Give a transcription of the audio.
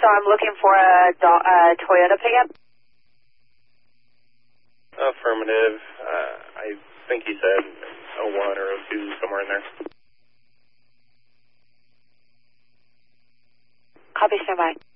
I'm looking for a Toyota pickup. Affirmative. I think he said 01 or 02, somewhere in there. Copy, stand by.